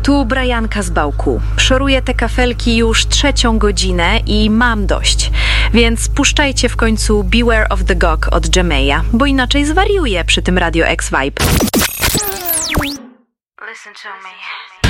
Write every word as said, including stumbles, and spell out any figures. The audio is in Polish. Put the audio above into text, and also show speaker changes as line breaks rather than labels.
Tu Brianka z Bałku. Szoruję te kafelki już trzecią godzinę i mam dość. Więc puszczajcie w końcu Beware of the Gog od Jameya, bo inaczej zwariuję przy tym Radio X Vibe. Listen to me.